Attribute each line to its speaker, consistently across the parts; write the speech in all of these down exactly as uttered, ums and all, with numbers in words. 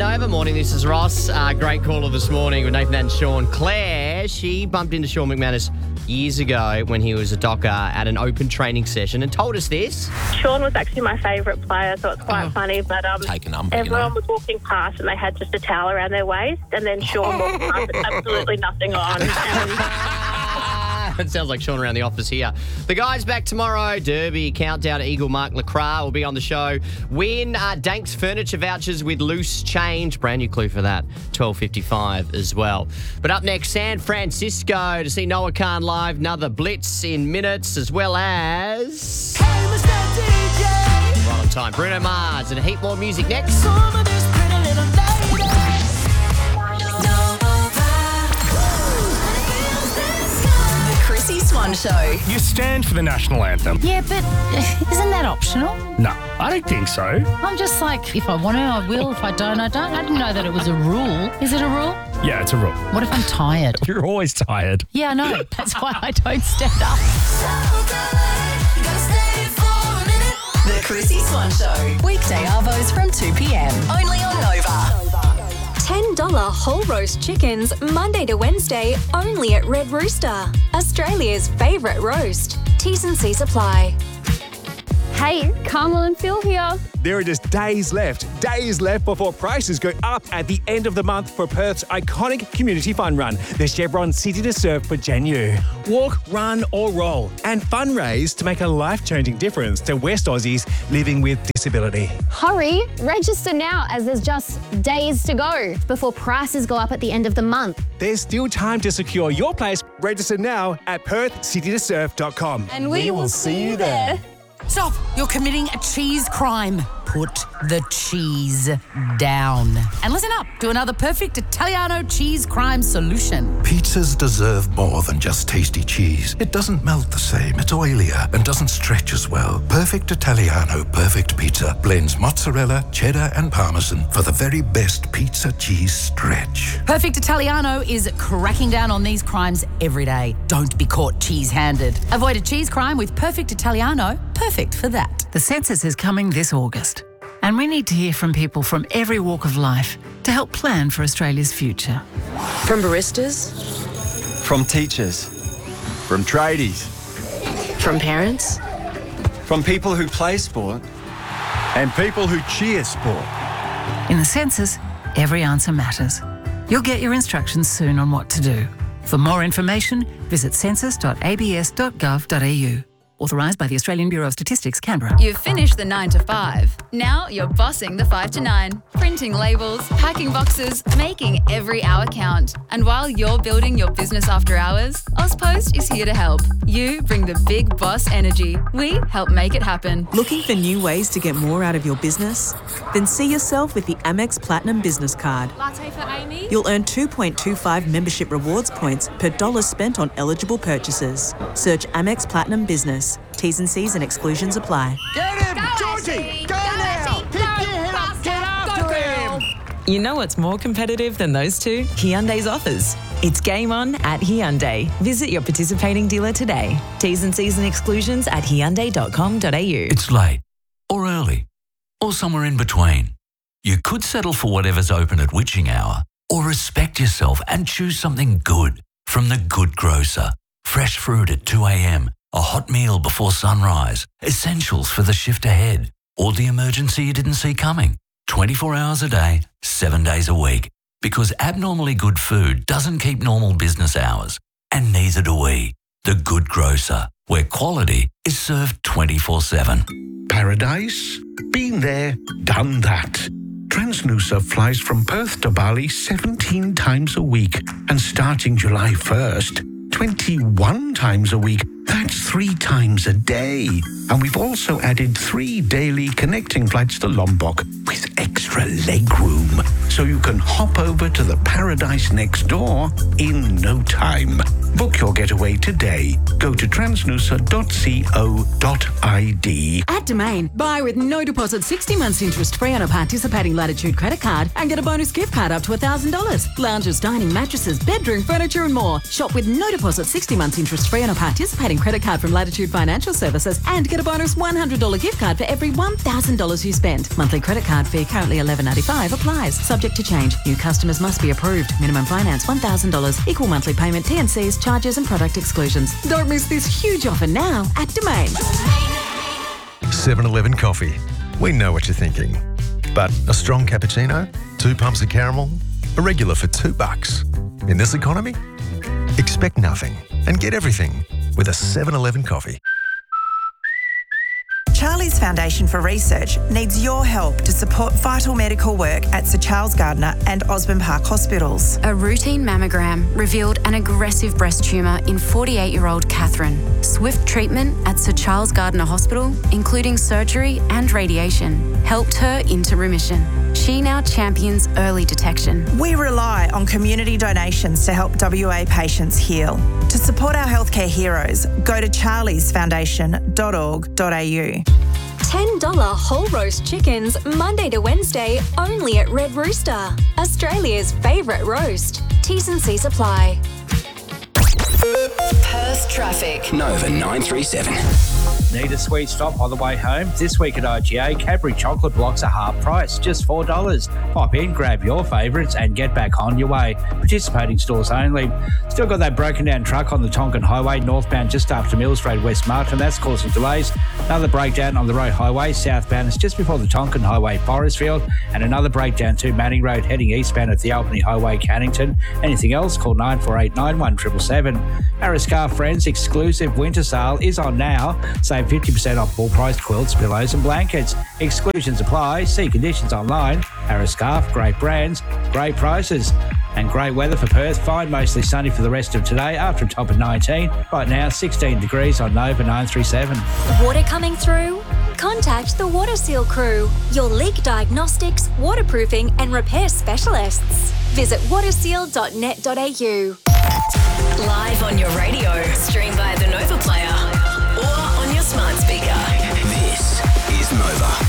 Speaker 1: Nova. Morning, this is Ross. Uh, great caller this morning with Nathan and Sean. Claire, she bumped into Sean McManus years ago when he was a docker at an open training session and told us this.
Speaker 2: Sean was actually my favourite player, so it's quite oh, funny. But um,
Speaker 3: take a number,
Speaker 2: everyone
Speaker 3: you know.
Speaker 2: was walking past and they had just a towel around their waist, and then Sean walked past with absolutely nothing on. And
Speaker 1: it sounds like Sean around the office here. The guys back tomorrow. Derby countdown to Eagle Mark Lacroix will be on the show. Win uh, Danks furniture vouchers with loose change. Brand new clue for that. twelve fifty-five as well. But up next, San Francisco to see Noah Khan live. Another Blitz in minutes, as well as...
Speaker 4: Hey, Mister D J.
Speaker 1: Right on time. Bruno Mars and a heap more music next.
Speaker 4: Some of this pretty little lady.
Speaker 5: Chrissy Swan Show.
Speaker 6: You stand for the national anthem.
Speaker 7: Yeah, but isn't that optional?
Speaker 6: No, I don't think so.
Speaker 7: I'm just like, if I want to, I will. If I don't, I don't. I didn't know that it was a rule. Is it a rule?
Speaker 6: Yeah, it's a rule.
Speaker 7: What if I'm tired?
Speaker 6: You're always tired.
Speaker 7: Yeah, I know. That's why I don't stand up.
Speaker 5: The Chrissy Swan Show. Weekday arvos from two p.m. Only on Nova.
Speaker 8: ten dollars whole roast chickens, Monday to Wednesday, only at Red Rooster. Australia's favourite roast. T's and C's apply.
Speaker 9: Hey, Carmel and Phil here.
Speaker 10: There are just days left, days left before prices go up at the end of the month for Perth's iconic community fun run, the Chevron City to Surf for Janu. Walk, run or roll and fundraise to make a life-changing difference to West Aussies living with disability.
Speaker 9: Hurry, register now as there's just days to go before prices go up at the end of the month.
Speaker 10: There's still time to secure your place. Register now at perth city to surf dot com.
Speaker 9: And we, we will see you there.
Speaker 7: Stop! You're committing a cheese crime. Put the cheese down. And listen up to another perfect Italiano cheese crime solution.
Speaker 11: Pizzas deserve more than just tasty cheese. It doesn't melt the same, it's oilier and doesn't stretch as well. Perfect Italiano Perfect Pizza blends mozzarella, cheddar and parmesan for the very best pizza cheese stretch.
Speaker 7: Perfect Italiano is cracking down on these crimes every day. Don't be caught cheese-handed. Avoid a cheese crime with Perfect Italiano. Perfect for that.
Speaker 12: The census is coming this August, and we need to hear from people from every walk of life to help plan for Australia's future.
Speaker 13: From baristas,
Speaker 14: from teachers, from tradies,
Speaker 13: from parents,
Speaker 14: from people who play sport, and people who cheer sport.
Speaker 12: In the census, every answer matters. You'll get your instructions soon on what to do. For more information, visit census dot a b s dot gov dot a u. Authorised by the Australian Bureau of Statistics, Canberra.
Speaker 15: You've finished the nine to five. Now you're bossing the five to nine. Printing labels, packing boxes, making every hour count. And while you're building your business after hours, AusPost is here to help. You bring the big boss energy. We help make it happen.
Speaker 16: Looking for new ways to get more out of your business? Then see yourself with the Amex Platinum Business Card.
Speaker 17: Latte for Amy.
Speaker 16: You'll earn two point two five membership rewards points per dollar spent on eligible purchases. Search Amex Platinum Business. T's and C's and exclusions apply.
Speaker 4: Get him, go Georgie! Go, go now! Pick your head up, get after him!
Speaker 18: You know what's more competitive than those two? Hyundai's offers. It's game on at Hyundai. Visit your participating dealer today. T's and C's and exclusions at hyundai dot com dot a u.
Speaker 19: It's late, or early, or somewhere in between. You could settle for whatever's open at witching hour, or respect yourself and choose something good from The Good Grocer. Fresh fruit at two a.m, a hot meal before sunrise, essentials for the shift ahead, or the emergency you didn't see coming. twenty-four hours a day, seven days a week. Because abnormally good food doesn't keep normal business hours. And neither do we. The Good Grocer, where quality is served twenty-four seven.
Speaker 20: Paradise? Been there, done that. Transnusa flies from Perth to Bali seventeen times a week. And starting July first, twenty-one times a week. That's three times a day. And we've also added three daily connecting flights to Lombok with extra legroom. So you can hop over to the paradise next door in no time. Book your getaway today. Go to transnoosa dot co dot I D.
Speaker 3: At Domain, buy with no deposit sixty months interest free on a participating Latitude credit card and get a bonus gift card up to one thousand dollars. Lounges, dining, mattresses, bedroom, furniture and more. Shop with no deposit sixty months interest free on a participating credit card from Latitude Financial Services and get a bonus one hundred dollars gift card for every one thousand dollars you spend. Monthly credit card fee currently eleven ninety-five applies. Subject to change. New customers must be approved. Minimum finance one thousand dollars. Equal monthly payment, T and Cs, charges and product exclusions. Don't miss this huge offer now at Domain.
Speaker 17: seven eleven Coffee. We know what you're thinking. But a strong cappuccino? Two pumps of caramel? A regular for two bucks? In this economy? Expect nothing and get everything with a seven eleven Coffee.
Speaker 21: Charlie's Foundation for Research needs your help to support vital medical work at Sir Charles Gardner and Osborne Park hospitals.
Speaker 22: A routine mammogram revealed an aggressive breast tumour in forty-eight-year-old Catherine. Swift treatment at Sir Charles Gardner Hospital, including surgery and radiation, helped her into remission. She now champions early detection.
Speaker 21: We rely on community donations to help W A patients heal. To support our healthcare heroes, go to charlies foundation dot org dot a u.
Speaker 8: ten dollars whole roast chickens, Monday to Wednesday, only at Red Rooster. Australia's favourite roast. T's and C's apply.
Speaker 5: Perth traffic.
Speaker 23: Nova nine three seven.
Speaker 24: Need a sweet stop on the way home? This week at I G A, Cadbury chocolate blocks are half price, just four dollars. Pop in, grab your favourites and get back on your way. Participating stores only. Still got that broken down truck on the Tonkin Highway, northbound just after Mills Road, West Martin. That's causing delays. Another breakdown on the Road Highway, southbound. It's just before the Tonkin Highway, Forestfield. And another breakdown to Manning Road, heading eastbound at the Albany Highway, Cannington. Anything else, call nine four eight nine one seven seven seven. Arascar Friends exclusive winter sale is on now. Save fifty percent off full-priced quilts, pillows and blankets. Exclusions apply. See conditions online. Arascar, great brands, great prices. And great weather for Perth. Fine, mostly sunny for the rest of today after a top of nineteen. Right now, sixteen degrees on Nova nine three seven.
Speaker 8: Water coming through? Contact the Water Seal crew, your leak diagnostics, waterproofing and repair specialists. Visit waterseal dot net dot a u.
Speaker 5: Live on your radio, stream via the Nova player or on your smart speaker.
Speaker 23: This is Nova.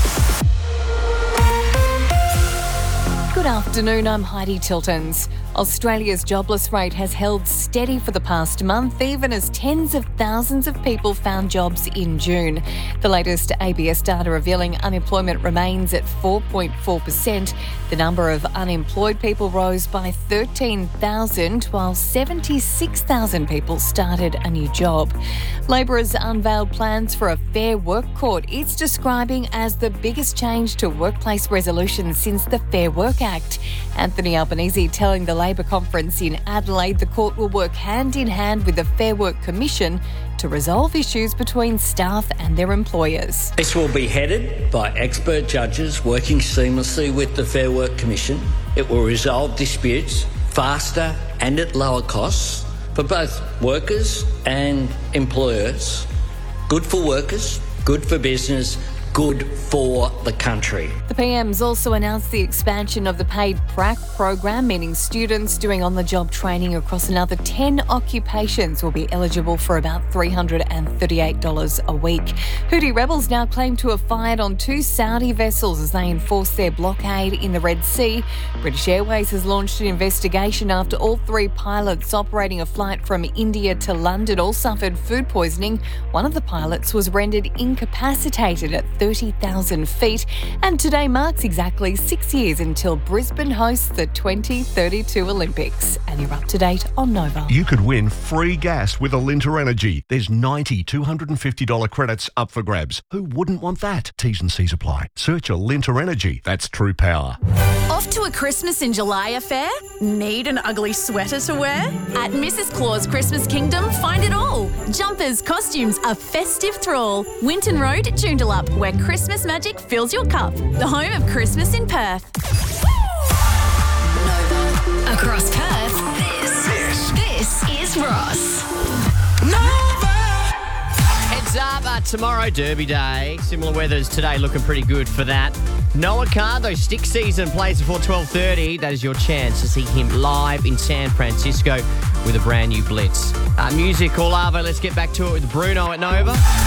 Speaker 25: Good afternoon, I'm Heidi Tiltons. Australia's jobless rate has held steady for the past month, even as tens of thousands of people found jobs in June. The latest A B S data revealing unemployment remains at four point four percent. The number of unemployed people rose by thirteen thousand, while seventy-six thousand people started a new job. Labor has unveiled plans for a fair work court it's describing as the biggest change to workplace resolution since the Fair Work Act. Anthony Albanese telling the Labor conference in Adelaide the court will work hand in hand with the Fair Work Commission to resolve issues between staff and their employers.
Speaker 26: This will be headed by expert judges working seamlessly with the Fair Work Commission. It will resolve disputes faster and at lower costs for both workers and employers. Good for workers, good for business, good for the country.
Speaker 25: The P M's also announced the expansion of the paid prac program, meaning students doing on-the-job training across another ten occupations will be eligible for about three hundred thirty-eight dollars a week. Houthi rebels now claim to have fired on two Saudi vessels as they enforce their blockade in the Red Sea. British Airways has launched an investigation after all three pilots operating a flight from India to London all suffered food poisoning. One of the pilots was rendered incapacitated at thirty thousand feet, and today marks exactly six years until Brisbane hosts the twenty thirty-two Olympics. And you're up to date on Nova.
Speaker 27: You could win free gas with Alinta Energy. There's ninety two hundred fifty dollars credits up for grabs. Who wouldn't want that? T's and C's apply. Search Alinta Energy. That's true power.
Speaker 28: Off to a Christmas in July affair? Need an ugly sweater to wear? At Missus Claus Christmas Kingdom, find it all. Jumpers, costumes, a festive thrall. Winton Road, Joondalup, where Christmas magic fills your cup. The home of Christmas in Perth.
Speaker 5: Nova. Across Perth, this, this, this is Ross.
Speaker 1: Heads up, uh, tomorrow, Derby Day. Similar weather as today, looking pretty good for that. Noah Carr, though, Stick Season plays before twelve thirty. That is your chance to see him live in San Francisco with a brand new Blitz. Uh, music all over. Let's get back to it with Bruno at Nova.